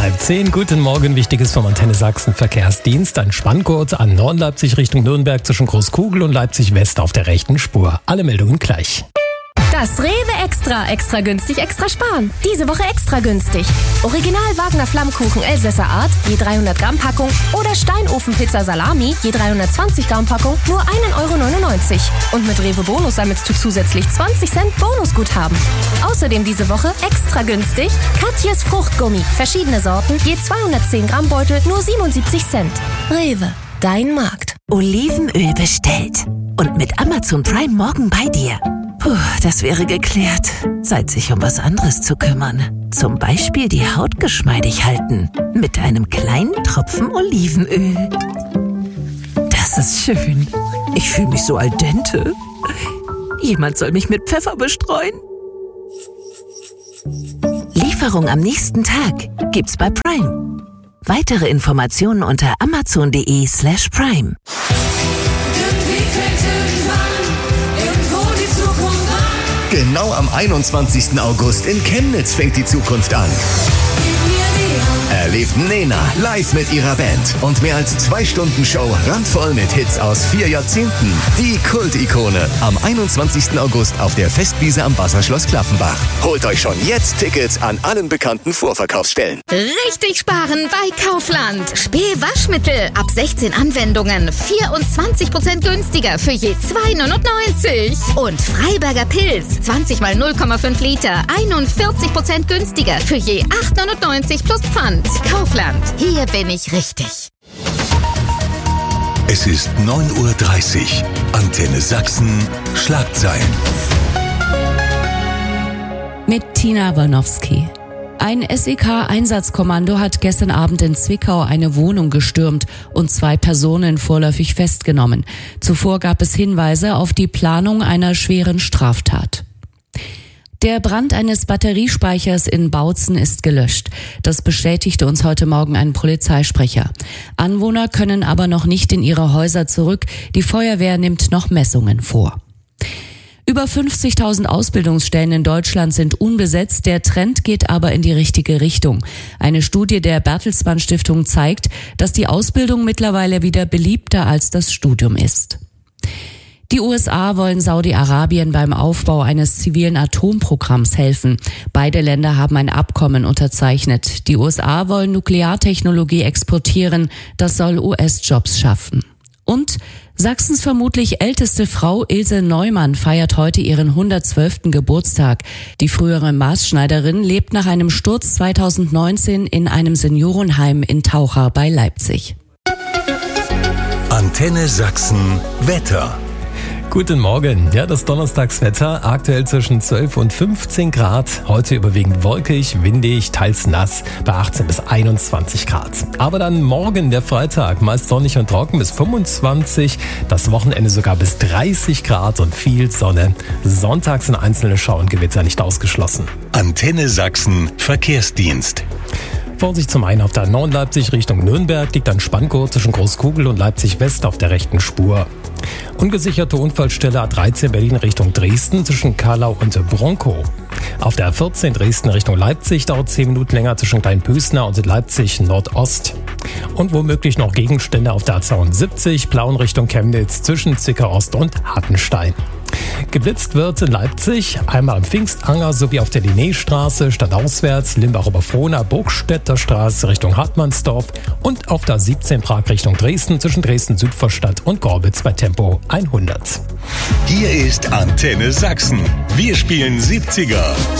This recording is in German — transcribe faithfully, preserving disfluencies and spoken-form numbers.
halb zehn. Guten Morgen, Wichtiges vom Antenne Sachsen Verkehrsdienst. Ein Spanngurt an Nord-Leipzig Richtung Nürnberg zwischen Großkugel und Leipzig West auf der rechten Spur. Alle Meldungen gleich. Das Rewe Extra, extra günstig, extra sparen. Diese Woche extra günstig. Original Wagner Flammkuchen Elsässer Art, je dreihundert Gramm Packung oder Steinofenpizza Salami, je dreihundertzwanzig Gramm Packung, nur ein Euro neunundneunzig. Und mit Rewe Bonus sammelst du zusätzlich zwanzig Cent Bonusguthaben. Außerdem diese Woche extra günstig Katjes Fruchtgummi, verschiedene Sorten, je zweihundertzehn Gramm Beutel, nur siebenundsiebzig Cent. Rewe, dein Markt. Olivenöl bestellt. Und mit Amazon Prime morgen bei dir. Puh, das wäre geklärt. Zeit, sich um was anderes zu kümmern. Zum Beispiel die Haut geschmeidig halten. Mit einem kleinen Tropfen Olivenöl. Das ist schön. Ich fühle mich so al dente. Jemand soll mich mit Pfeffer bestreuen. Lieferung am nächsten Tag gibt's bei Prime. Weitere Informationen unter amazon.de slash prime. Genau am einundzwanzigsten August in Chemnitz fängt die Zukunft an. Erlebt Nena live mit ihrer Band und mehr als zwei Stunden Show randvoll mit Hits aus vier Jahrzehnten. Die Kult-Ikone am einundzwanzigsten August auf der Festwiese am Wasserschloss Klaffenbach. Holt euch schon jetzt Tickets an allen bekannten Vorverkaufsstellen. Richtig sparen bei Kaufland. Spee-Waschmittel ab sechzehn Anwendungen. vierundzwanzig Prozent günstiger für je zwei neunundneunzig. Und Freiberger Pilz. zwanzig mal null Komma fünf Liter. einundvierzig Prozent günstiger für je acht neunundneunzig plus Pfand. Kaufland. Hier bin ich richtig. Es ist neun Uhr dreißig. Antenne Sachsen. Schlagzeilen. Mit Tina Warnowski. Ein S E K-Einsatzkommando hat gestern Abend in Zwickau eine Wohnung gestürmt und zwei Personen vorläufig festgenommen. Zuvor gab es Hinweise auf die Planung einer schweren Straftat. Der Brand eines Batteriespeichers in Bautzen ist gelöscht. Das bestätigte uns heute Morgen ein Polizeisprecher. Anwohner können aber noch nicht in ihre Häuser zurück. Die Feuerwehr nimmt noch Messungen vor. Über fünfzigtausend Ausbildungsstellen in Deutschland sind unbesetzt. Der Trend geht aber in die richtige Richtung. Eine Studie der Bertelsmann Stiftung zeigt, dass die Ausbildung mittlerweile wieder beliebter als das Studium ist. Die U S A wollen Saudi-Arabien beim Aufbau eines zivilen Atomprogramms helfen. Beide Länder haben ein Abkommen unterzeichnet. Die U S A wollen Nukleartechnologie exportieren. Das soll U S-Jobs schaffen. Und Sachsens vermutlich älteste Frau Ilse Neumann feiert heute ihren hundertzwölften Geburtstag. Die frühere Maßschneiderin lebt nach einem Sturz zweitausendneunzehn in einem Seniorenheim in Taucher bei Leipzig. Antenne Sachsen Wetter. Guten Morgen. Ja, das Donnerstagswetter aktuell zwischen zwölf und fünfzehn Grad. Heute überwiegend wolkig, windig, teils nass bei achtzehn bis einundzwanzig Grad. Aber dann morgen der Freitag, meist sonnig und trocken bis fünfundzwanzig. Das Wochenende sogar bis dreißig Grad und viel Sonne. Sonntags sind einzelne Schauengewitter nicht ausgeschlossen. Antenne Sachsen Verkehrsdienst. Vorsicht zum einen auf der Nord-Leipzig Richtung Nürnberg liegt ein Spanngurt zwischen Großkugel und Leipzig West auf der rechten Spur. Ungesicherte Unfallstelle A dreizehn Berlin Richtung Dresden zwischen Karlau und Bronkow. Auf der A vierzehn Dresden Richtung Leipzig dauert zehn Minuten länger zwischen Kleinpösner und Leipzig Nordost. Und womöglich noch Gegenstände auf der A zweiundsiebzig Plauen Richtung Chemnitz zwischen Zwickau Ost und Hattenstein. Geblitzt wird in Leipzig einmal am Pfingstanger sowie auf der Linnéstraße stadtauswärts, Limbach-Oberfrohna, Burgstädter Straße Richtung Hartmannsdorf und auf der siebzehn Prag Richtung Dresden zwischen Dresden-Südvorstadt und Gorbitz bei Tempo hundert. Hier ist Antenne Sachsen. Wir spielen siebziger.